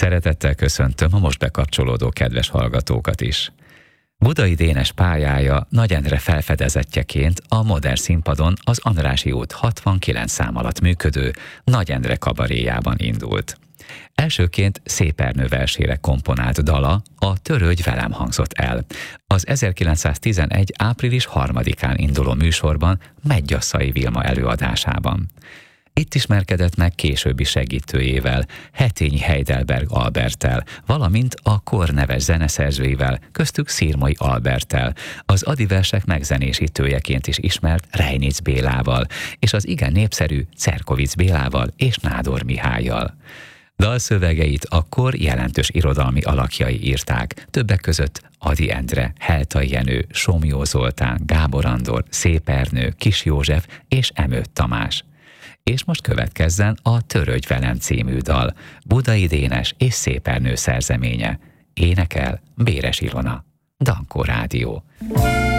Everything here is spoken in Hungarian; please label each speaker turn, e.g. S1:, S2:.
S1: Szeretettel köszöntöm a most bekapcsolódó kedves hallgatókat is. Budai Dénes pályája Nagy Endre felfedezettjeként a modern színpadon az Andrássy út 69 szám alatt működő Nagy Endre kabaréjában indult. Elsőként Szép Ernő versére komponált dala, a Törődj velem hangzott el. Az 1911. április 3-án induló műsorban Medgyasszai Vilma előadásában. Itt ismerkedett meg későbbi segítőjével, Hetényi Heidelberg Alberttel, valamint a kor neves zeneszerzőivel, köztük Szirmai Alberttel, az adiversek megzenésítőjeként is ismert Reinic Bélával, és az igen népszerű Cerkovics Bélával és Nádor Mihályjal. Dalszövegeit a kor jelentős irodalmi alakjai írták, többek között Ady Endre, Heltai Jenő, Somlyó Zoltán, Gábor Andor, Szép Ernő, Kis József és Emőtt Tamás. És most következzen a Törődj velem című dal, Budai Dénes és Szép Ernő szerzeménye. Énekel Béres Ilona. Dankó Rádió.